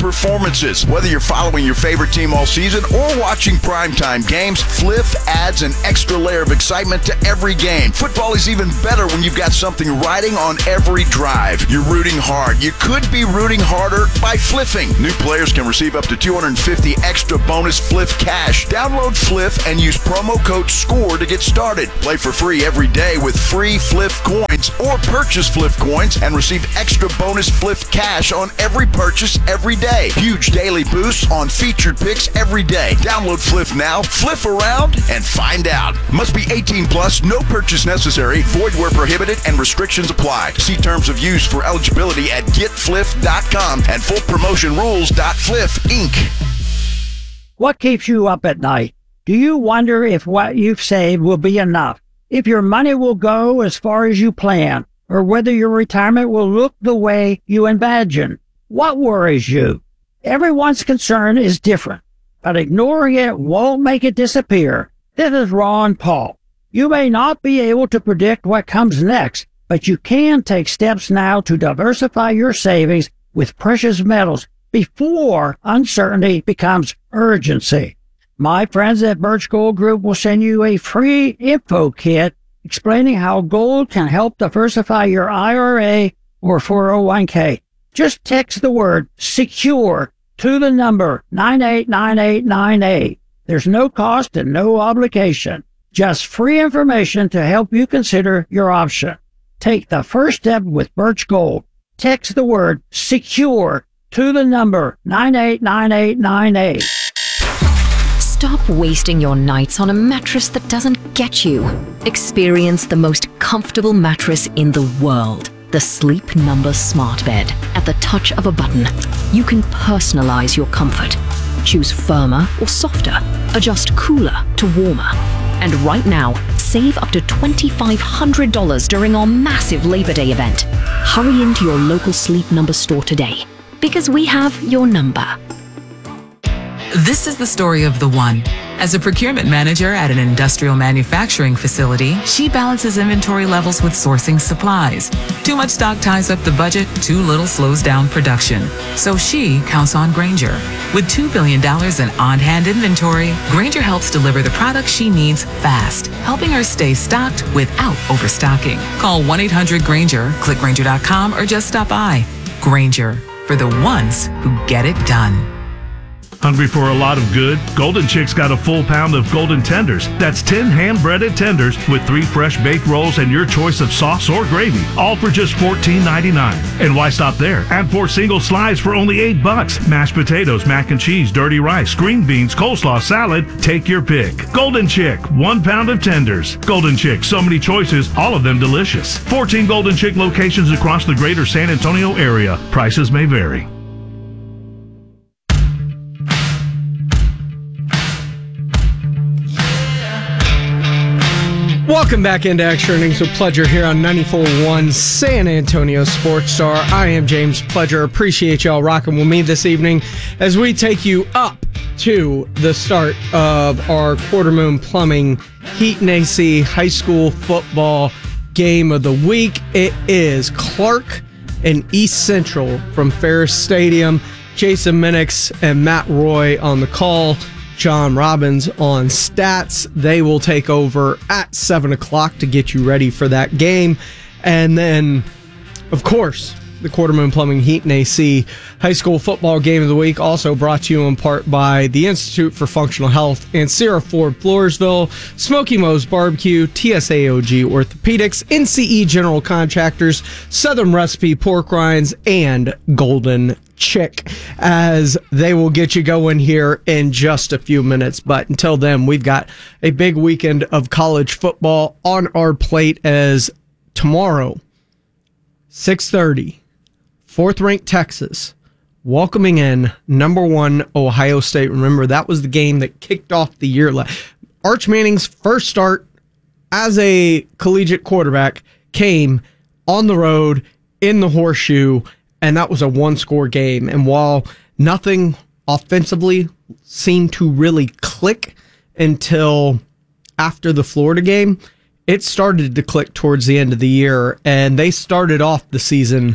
performances. Whether you're following your favorite team all season or watching primetime games, Fliff adds an extra layer of excitement to every game. Football is even better when you've got something riding on every drive. You're rooting hard. You could be rooting harder by fliffing. New players can receive up to $250 extra bonus Fliff cash. Download Fliff and use promo code SCORE to get started. Play for free every day with free Fliff coins, or purchase Fliff coins and receive extra bonus Fliff cash on every purchase every day. Huge daily boosts on featured picks every day. Download Fliff now, fliff around, and find out. Must be 18 plus, no purchase necessary, void where prohibited, and restrictions apply. See terms of use for eligibility at getfliff.com and fullpromotionrules.fliff.inc. What keeps you up at night? Do you wonder if what you've saved will be enough? If your money will go as far as you plan? Or whether your retirement will look the way you imagine? What worries you? Everyone's concern is different, but ignoring it won't make it disappear. This is Ron Paul. You may not be able to predict what comes next, but you can take steps now to diversify your savings with precious metals before uncertainty becomes urgency. My friends at Birch Gold Group will send you a free info kit explaining how gold can help diversify your IRA or 401k. Just text the word SECURE to the number 989898. There's no cost and no obligation. Just free information to help you consider your option. Take the first step with Birch Gold. Text the word SECURE to the number 989898. Stop wasting your nights on a mattress that doesn't get you. Experience the most comfortable mattress in the world. The Sleep Number Smart Bed. At the touch of a button, you can personalize your comfort. Choose firmer or softer. Adjust cooler to warmer. And right now, save up to $2,500 during our massive Labor Day event. Hurry into your local Sleep Number store today, because we have your number. This is the story of the one. As a procurement manager at an industrial manufacturing facility, she balances inventory levels with sourcing supplies. Too much stock ties up the budget, too little slows down production. So she counts on Grainger. With $2 billion in on-hand inventory, Grainger helps deliver the products she needs fast, helping her stay stocked without overstocking. Call 1-800-GRAINGER, click Grainger.com, or just stop by. Grainger, for the ones who get it done. Hungry for a lot of good? Golden Chick's got a full pound of golden tenders. That's 10 hand-breaded tenders with 3 fresh baked rolls and your choice of sauce or gravy, all for just $14.99. And why stop there? Add 4 single slides for only $8. Mashed potatoes, mac and cheese, dirty rice, green beans, coleslaw, salad. Take your pick. Golden Chick, 1 pound of tenders. Golden Chick, so many choices, all of them delicious. 14 Golden Chick locations across the greater San Antonio area. Prices may vary. Welcome back into Extra Innings with Pledger here on 94.1 San Antonio Sports Star. I am James Pledger. Appreciate y'all rocking with me this evening as we take you up to the start of our Quarter Moon Plumbing Heat and AC high school football game of the week. It is Clark and East Central from Ferris Stadium. Jason Minix and Matt Roy on the call. John Robbins on stats. They will take over at 7 o'clock to get you ready for that game. And then, of course, the Quarter Moon Plumbing Heat and AC high school football game of the week, also brought to you in part by the Institute for Functional Health and Sierra Ford Floresville, Smoky Mo's Barbecue, TSAOG Orthopedics, NCE General Contractors, Southern Recipe Pork Rinds, and Golden Chick, as they will get you going here in just a few minutes. But until then, we've got a big weekend of college football on our plate, as tomorrow, 6:30, 4th-ranked Texas welcoming in number 1 Ohio State. Remember, that was the game that kicked off the year. Arch Manning's first start as a collegiate quarterback came on the road in the Horseshoe, and that was a 1-score game. And while nothing offensively seemed to really click until after the Florida game, it started to click towards the end of the year, and they started off the season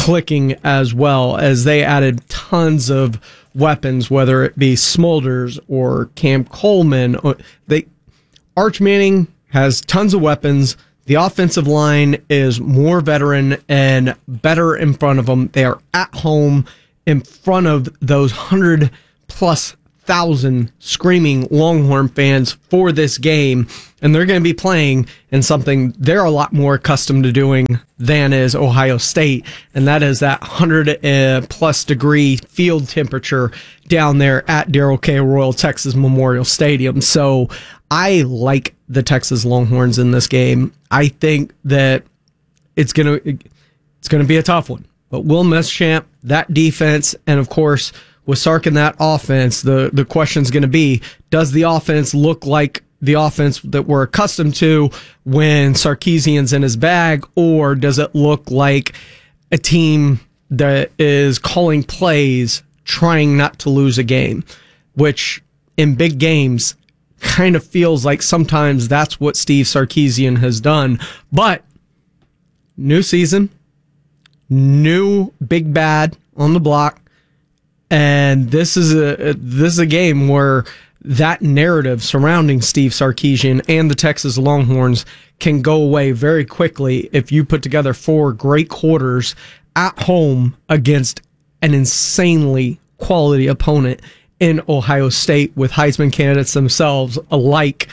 clicking as well, as they added tons of weapons, whether it be Smulders or Cam Coleman. Arch Manning has tons of weapons. The offensive line is more veteran and better in front of them. They are at home in front of those 100,000+ screaming Longhorn fans for this game, and they're going to be playing in something they're a lot more accustomed to doing than is Ohio State, and that is that 100+ degree field temperature down there at Darrell K. Royal Texas Memorial Stadium. So I like the Texas Longhorns in this game. I think that it's gonna be a tough one. But Will Muschamp, that defense, and of course with Sark in that offense, the question's going to be, does the offense look like the offense that we're accustomed to when Sarkisian's in his bag, or does it look like a team that is calling plays, trying not to lose a game, which in big games kind of feels like sometimes that's what Steve Sarkisian has done. But new season, new big bad on the block, and this is a game where that narrative surrounding Steve Sarkisian and the Texas Longhorns can go away very quickly if you put together 4 great quarters at home against an insanely quality opponent in Ohio State, with Heisman candidates themselves alike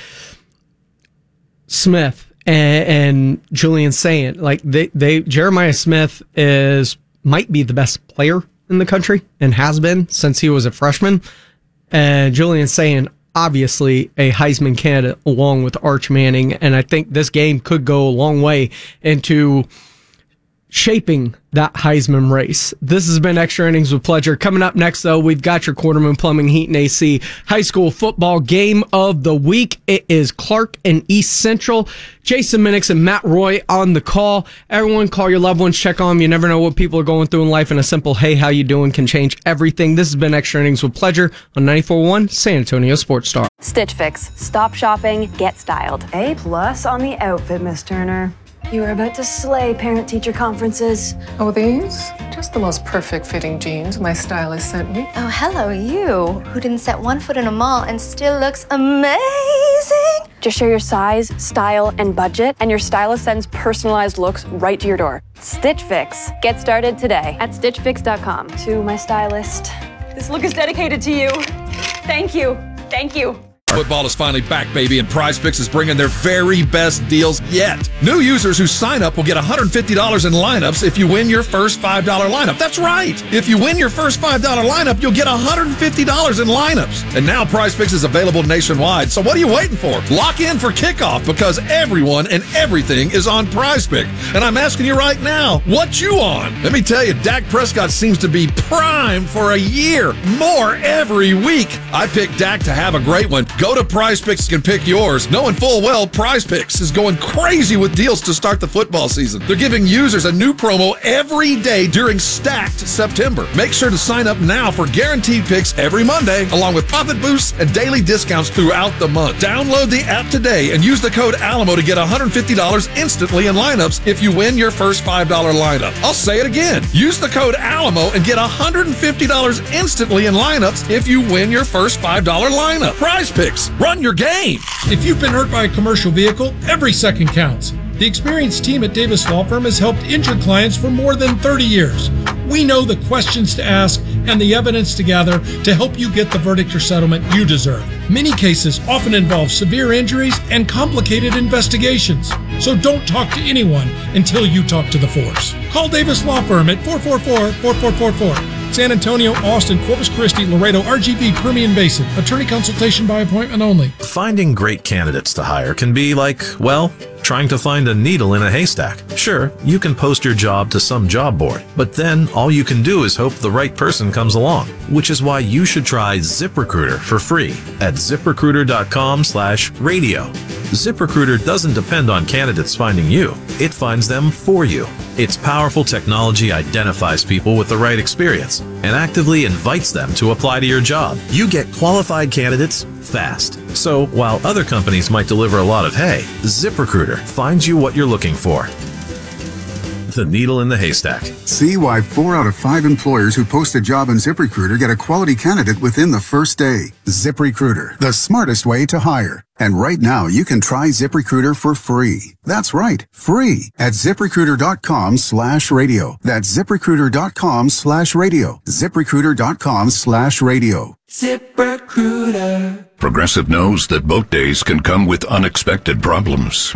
Smith and Julian Saint. Like Jeremiah Smith might be the best player in the country and has been since he was a freshman. And Julian Saint, obviously a Heisman candidate along with Arch Manning. And I think this game could go a long way into shaping that Heisman race. This has been Extra Innings with Pleasure. Coming up next, though, we've got your Quarterman Plumbing, Heat, and AC high school football game of the week. It is Clark and East Central. Jason Minix and Matt Roy on the call. Everyone, call your loved ones, check on them. You never know what people are going through in life, and a simple, hey, how you doing, can change everything. This has been Extra Innings with Pleasure on 94.1 San Antonio Sports Star. Stitch Fix. Stop shopping, get styled. A+ on the outfit, Miss Turner. You are about to slay parent-teacher conferences. Oh, these? Just the most perfect fitting jeans my stylist sent me. Oh, hello, you, who didn't set one foot in a mall and still looks amazing. Just share your size, style, and budget, and your stylist sends personalized looks right to your door. Stitch Fix. Get started today at stitchfix.com. To my stylist, this look is dedicated to you. Thank you. Thank you. Football is finally back, baby, and PrizePicks is bringing their very best deals yet. New users who sign up will get $150 in lineups if you win your first $5 lineup. That's right. If you win your first $5 lineup, you'll get $150 in lineups. And now PrizePicks is available nationwide. So what are you waiting for? Lock in for kickoff, because everyone and everything is on PrizePicks. And I'm asking you right now, what you on? Let me tell you, Dak Prescott seems to be primed for a year. More every week. I picked Dak to have a great one. Go to PrizePicks and pick yours, knowing full well PrizePicks is going crazy with deals to start the football season. They're giving users a new promo every day during Stacked September. Make sure to sign up now for guaranteed picks every Monday, along with profit boosts and daily discounts throughout the month. Download the app today and use the code ALAMO to get $150 instantly in lineups if you win your first $5 lineup. I'll say it again. Use the code ALAMO and get $150 instantly in lineups if you win your first $5 lineup. PrizePicks. Run your game. If you've been hurt by a commercial vehicle, every second counts. The experienced team at Davis Law Firm has helped injured clients for more than 30 years. We know the questions to ask and the evidence to gather to help you get the verdict or settlement you deserve. Many cases often involve severe injuries and complicated investigations. So don't talk to anyone until you talk to the force. Call Davis Law Firm at 444-4444. San Antonio, Austin, Corpus Christi, Laredo, RGV, Permian Basin. Attorney consultation by appointment only. Finding great candidates to hire can be like, well, trying to find a needle in a haystack. Sure, you can post your job to some job board, but then all you can do is hope the right person comes along, which is why you should try ZipRecruiter for free at ZipRecruiter.com/radio. ZipRecruiter doesn't depend on candidates finding you. It finds them for you. Its powerful technology identifies people with the right experience and actively invites them to apply to your job. You get qualified candidates fast. So while other companies might deliver a lot of hay, ZipRecruiter finds you what you're looking for. the needle in the haystack. See why 4 out of 5 employers who post a job on ZipRecruiter get a quality candidate within the first day. ZipRecruiter, the smartest way to hire. And right now, you can try ZipRecruiter for free. That's right, free at ZipRecruiter.com/radio. That's ZipRecruiter.com/radio. ZipRecruiter.com/radio. ZipRecruiter. Progressive knows that boat days can come with unexpected problems.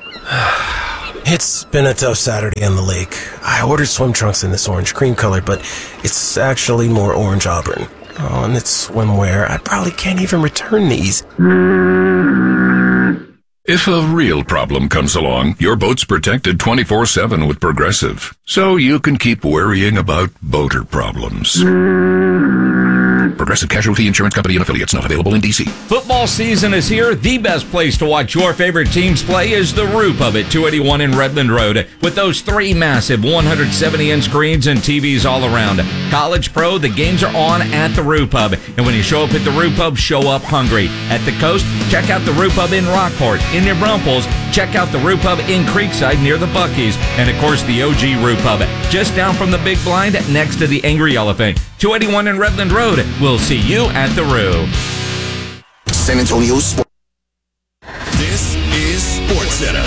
It's been a tough Saturday on the lake. I ordered swim trunks in this orange cream color, but it's actually more orange auburn. Oh, and it's swimwear. I probably can't even return these. If a real problem comes along, your boat's protected 24/7 with Progressive, so you can keep worrying about boater problems. Progressive Casualty Insurance Company and affiliates, not available in D.C. Football season is here. The best place to watch your favorite teams play is the Roo Pub at 281 in Redland Road. With those 3 massive 170-inch screens and TVs all around. College, pro, the games are on at the Roo Pub. And when you show up at the Roo Pub, show up hungry. At the coast, check out the Roo Pub in Rockport. In New Braunfels, check out the Roo Pub in Creekside near the Buc-ee's. And of course, the OG Roo Pub, just down from the Big Blind next to the Angry Elephant. 281 in Redland Road. We'll see you at the Roo. San Antonio Sports. This is Sports Center.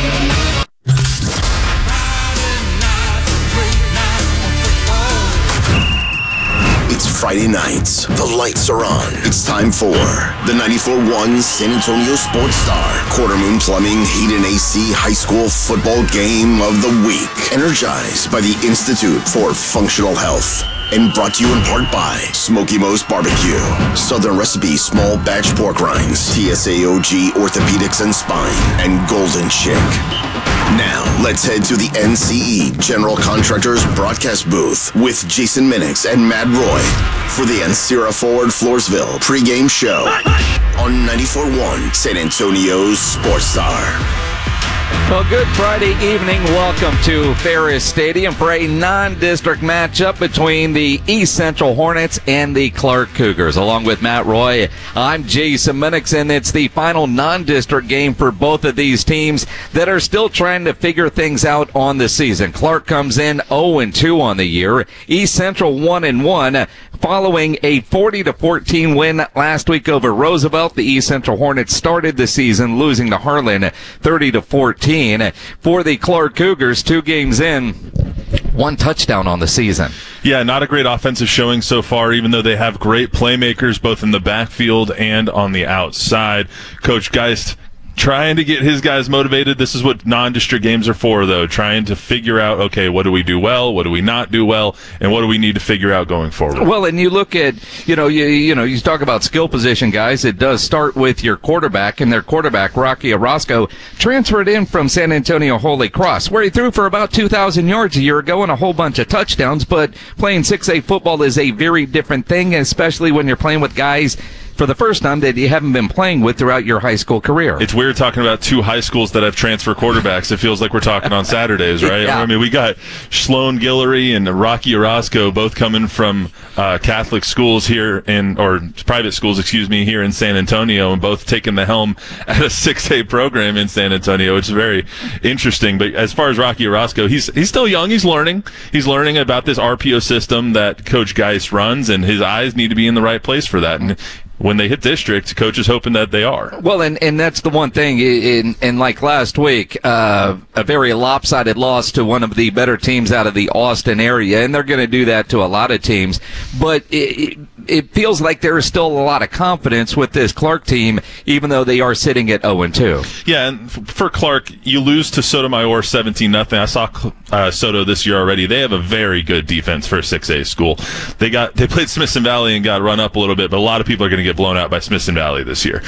It's Friday nights. The lights are on. It's time for the 94.1 San Antonio Sports Star Quarter Moon Plumbing Heat and AC High School Football Game of the Week. Energized by the Institute for Functional Health. And brought to you in part by Smoky Mo's Barbecue, Southern Recipe Small Batch Pork Rinds, TSAOG Orthopedics and Spine, and Golden Chick. Now, let's head to the NCE General Contractors broadcast booth with Jason Minix and Matt Roy for the Ancira Forward Floresville pregame show on 94.1 San Antonio's Sports Star. Well, good Friday evening. Welcome to Ferris Stadium for a non-district matchup between the East Central Hornets and the Clark Cougars. Along with Matt Roy, I'm Jason Minix, and it's the final non-district game for both of these teams that are still trying to figure things out on the season. Clark comes in 0-2 on the year. East Central 1-1. Following a 40-14 win last week over Roosevelt, the East Central Hornets started the season losing to Harlan 30-14. For the Clark Cougars, 2 games in, 1 touchdown on the season. Yeah, not a great offensive showing so far, even though they have great playmakers both in the backfield and on the outside. Coach Geist trying to get his guys motivated. This is what non-district games are for, though. Trying to figure out, okay, what do we do well? What do we not do well? And what do we need to figure out going forward? Well, and you look at, you talk about skill position guys. It does start with your quarterback, and their quarterback, Rocky Orozco, transferred in from San Antonio Holy Cross, where he threw for about 2,000 yards a year ago and a whole bunch of touchdowns. But playing 6A football is a very different thing, especially when you're playing with guys for the first time that you haven't been playing with throughout your high school career. It's weird talking about 2 high schools that have transfer quarterbacks. It feels like we're talking on Saturdays, right? Yeah. I mean, we got Sloan Guillory and Rocky Orozco both coming from Catholic schools here or private schools, here in San Antonio, and both taking the helm at a 6A program in San Antonio, which is very interesting. But as far as Rocky Orozco, he's still young. He's learning. He's learning about this RPO system that Coach Geist runs, and his eyes need to be in the right place for that. And when they hit district, coach is hoping that they are. Well, and that's the one thing. In like last week, a very lopsided loss to one of the better teams out of the Austin area, and they're going to do that to a lot of teams. But it feels like there is still a lot of confidence with this Clark team, even though they are sitting at 0-2. Yeah, and for Clark, you lose to Sotomayor 17-0. I saw Soto this year already. They have a very good defense for a 6A school. They played Smithson Valley and got run up a little bit, but a lot of people are going to get blown out by Smithson Valley this year.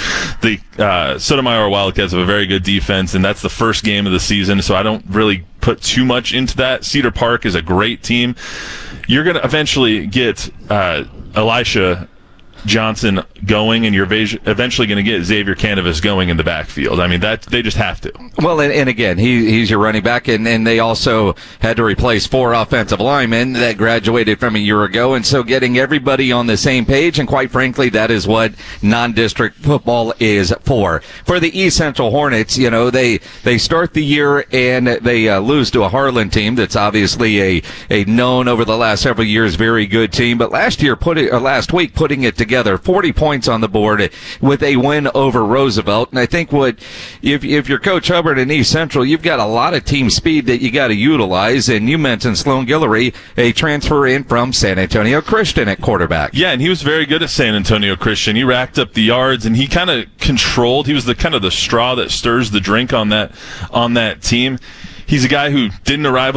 The Sotomayor Wildcats have a very good defense, and that's the first game of the season, so I don't really put too much into that. Cedar Park is a great team. You're going to eventually get Elisha Johnson going, and you're eventually going to get Xavier Canavas going in the backfield. I mean, they just have to. Well, and again, he's your running back, and they also had to replace 4 offensive linemen that graduated from a year ago, and so getting everybody on the same page, and quite frankly, that is what non-district football is for. For the East Central Hornets, they start the year and they lose to a Harlan team that's obviously a known over the last several years very good team, but last week putting it together, 40 points on the board with a win over Roosevelt. And I think if you're Coach Hubbard in East Central, you've got a lot of team speed that you got to utilize. And you mentioned Sloan Guillory, a transfer in from San Antonio Christian at quarterback. Yeah, and he was very good at San Antonio Christian. He racked up the yards, and he kind of controlled. He was the straw that stirs the drink on that team. He's a guy who didn't arrive